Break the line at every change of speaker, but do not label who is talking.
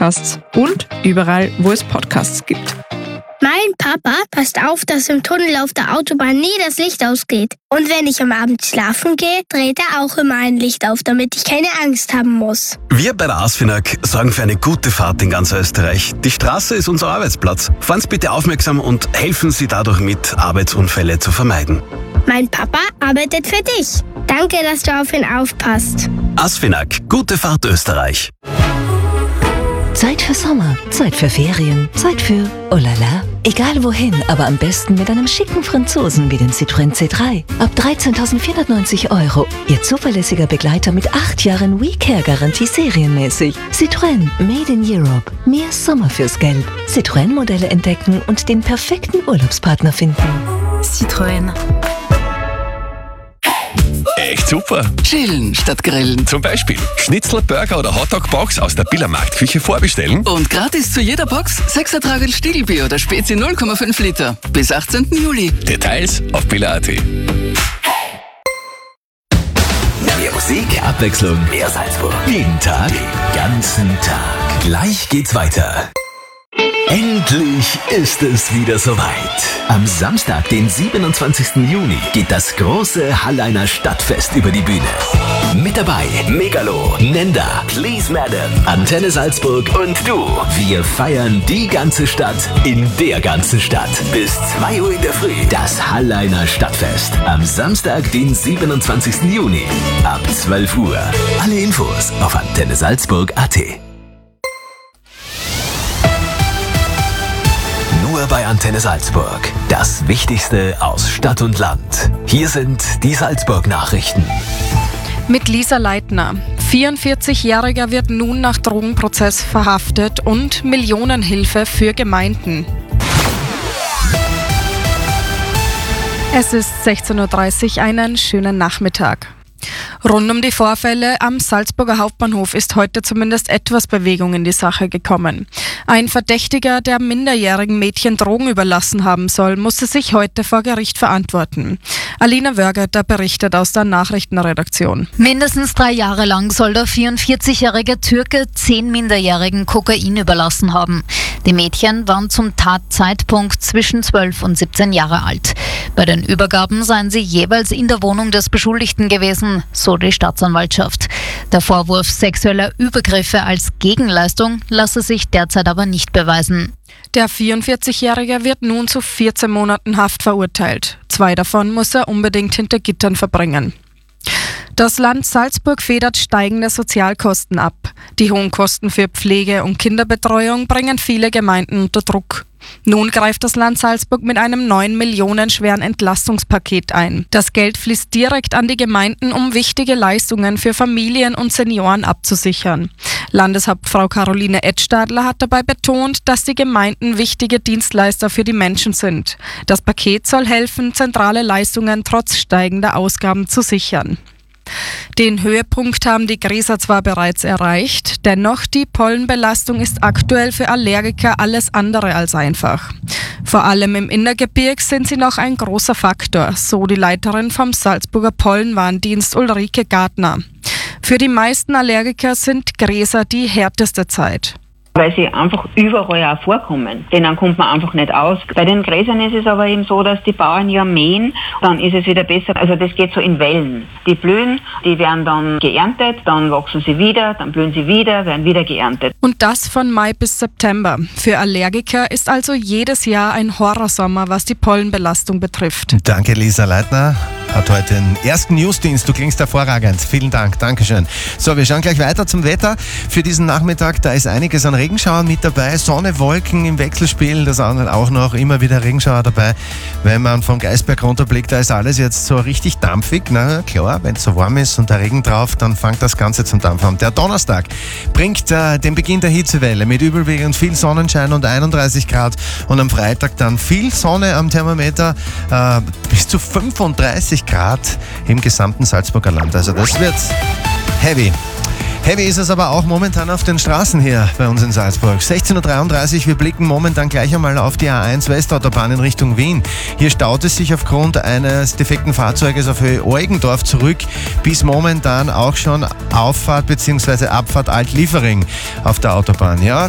Podcasts und überall, wo es Podcasts gibt.
Mein Papa passt auf, dass im Tunnel auf der Autobahn nie das Licht ausgeht. Und wenn ich am Abend schlafen gehe, dreht er auch immer ein Licht auf, damit ich keine Angst haben muss.
Wir bei der ASFINAG sorgen für eine gute Fahrt in ganz Österreich. Die Straße ist unser Arbeitsplatz. Fahren Sie bitte aufmerksam und helfen Sie dadurch mit, Arbeitsunfälle zu vermeiden.
Mein Papa arbeitet für dich. Danke, dass du auf ihn aufpasst.
ASFINAG, gute Fahrt Österreich.
Zeit für Sommer, Zeit für Ferien, Zeit für oh la la. Egal wohin, aber am besten mit einem schicken Franzosen wie den Citroën C3. Ab 13.490 €. Ihr zuverlässiger Begleiter mit 8 Jahren WeCare-Garantie serienmäßig. Citroën, made in Europe. Mehr Sommer fürs Geld. Citroën-Modelle entdecken und den perfekten Urlaubspartner finden.
Citroën.
Echt super.
Chillen statt grillen.
Zum Beispiel Schnitzel, Burger oder Hotdog-Box aus der Biller Marktküche vorbestellen.
Und gratis zu jeder Box 6er Tragel Stiegelbier oder Spezi 0,5 Liter. Bis 18. Juli.
Details auf biller.at.
Mehr Musik, Abwechslung, mehr Salzburg. Jeden Tag, den ganzen Tag. Gleich geht's weiter. Endlich ist es wieder soweit. Am Samstag, den 27. Juni, geht das große Halleiner Stadtfest über die Bühne. Mit dabei Megalo, Nenda, Please Madam, Antenne Salzburg und du. Wir feiern die ganze Stadt in der ganzen Stadt. Bis 2 Uhr in der Früh. Das Halleiner Stadtfest. Am Samstag, den 27. Juni. Ab 12 Uhr. Alle Infos auf antennesalzburg.at. Nur bei Antenne Salzburg. Das Wichtigste aus Stadt und Land. Hier sind die Salzburg-Nachrichten.
Mit Lisa Leitner. 44-Jähriger wird nun nach Drogenprozess verhaftet und Millionenhilfe für Gemeinden. Es ist 16.30 Uhr, einen schönen Nachmittag. Rund um die Vorfälle am Salzburger Hauptbahnhof ist heute zumindest etwas Bewegung in die Sache gekommen. Ein Verdächtiger, der minderjährigen Mädchen Drogen überlassen haben soll, musste sich heute vor Gericht verantworten. Alina Wörgeter berichtet aus der Nachrichtenredaktion.
Mindestens 3 Jahre lang soll der 44-jährige Türke 10 Minderjährigen Kokain überlassen haben. Die Mädchen waren zum Tatzeitpunkt zwischen 12 und 17 Jahre alt. Bei den Übergaben seien sie jeweils in der Wohnung des Beschuldigten gewesen, so die Staatsanwaltschaft. Der Vorwurf sexueller Übergriffe als Gegenleistung lasse sich derzeit aber nicht beweisen.
Der 44-Jährige wird nun zu 14 Monaten Haft verurteilt. 2 davon muss er unbedingt hinter Gittern verbringen. Das Land Salzburg federt steigende Sozialkosten ab. Die hohen Kosten für Pflege und Kinderbetreuung bringen viele Gemeinden unter Druck. Nun greift das Land Salzburg mit einem 9 Millionen schweren Entlastungspaket ein. Das Geld fließt direkt an die Gemeinden, um wichtige Leistungen für Familien und Senioren abzusichern. Landeshauptfrau Caroline Edstadler hat dabei betont, dass die Gemeinden wichtige Dienstleister für die Menschen sind. Das Paket soll helfen, zentrale Leistungen trotz steigender Ausgaben zu sichern. Den Höhepunkt haben die Gräser zwar bereits erreicht, dennoch die Pollenbelastung ist aktuell für Allergiker alles andere als einfach. Vor allem im Innergebirg sind sie noch ein großer Faktor, so die Leiterin vom Salzburger Pollenwarndienst Ulrike Gartner. Für die meisten Allergiker sind Gräser die härteste Zeit.
Weil sie einfach überall auch vorkommen. Denen kommt man einfach nicht aus. Bei den Gräsern ist es aber eben so, dass die Bauern ja mähen, dann ist es wieder besser. Also das geht so in Wellen. Die blühen, die werden dann geerntet, dann wachsen sie wieder, dann blühen sie wieder, werden wieder geerntet.
Und das von Mai bis September. Für Allergiker ist also jedes Jahr ein Horrorsommer, was die Pollenbelastung betrifft.
Danke, Lisa Leitner. Hat heute den ersten Newsdienst. Du klingst hervorragend. Vielen Dank. Dankeschön. So, wir schauen gleich weiter zum Wetter für diesen Nachmittag. Da ist einiges an Regenschauern mit dabei. Sonne, Wolken im Wechselspiel. Das auch noch immer wieder Regenschauer dabei. Wenn man vom Geisberg runterblickt, da ist alles jetzt so richtig dampfig. Na klar, wenn es so warm ist und der Regen drauf, dann fängt das Ganze zum Dampf an. Der Donnerstag bringt den Beginn der Hitzewelle mit überwiegend viel Sonnenschein und 31 Grad. Und am Freitag dann viel Sonne am Thermometer, bis zu 35 Grad im gesamten Salzburger Land. Also das wird heavy. Heavy ist es aber auch momentan auf den Straßen hier bei uns in Salzburg. 16.33 Uhr, wir blicken momentan gleich einmal auf die A1 Westautobahn in Richtung Wien. Hier staut es sich aufgrund eines defekten Fahrzeuges auf Höhe Eugendorf zurück, bis momentan auch schon Auffahrt bzw. Abfahrt Alt-Liefering auf der Autobahn. Ja,